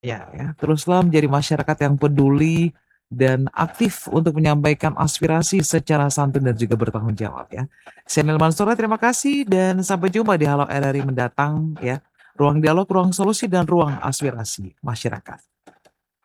Ya, teruslah menjadi masyarakat yang peduli dan aktif untuk menyampaikan aspirasi secara santun dan juga bertanggung jawab ya. Saya Nilman Mansura, terima kasih dan sampai jumpa di Halo RRI mendatang ya. Ruang dialog, ruang solusi, dan ruang aspirasi masyarakat.